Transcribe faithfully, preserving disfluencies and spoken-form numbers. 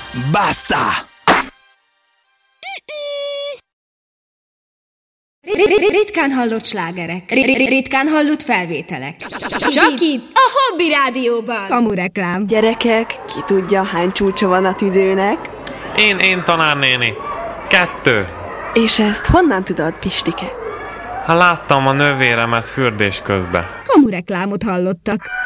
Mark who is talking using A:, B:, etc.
A: Basta!
B: Ritkán hallott slágerek, ritkán hallott felvételek.
C: Csak itt, a Hobby Rádióban.
B: Kamureklám.
D: Gyerekek, ki tudja, hány csúcsa van a tüdőnek?
E: Én, én tanárnéni. Kettő.
D: És ezt honnan tudod, Pistike?
E: Ha láttam a nővéremet fürdés közben.
B: Kamureklámot hallottak.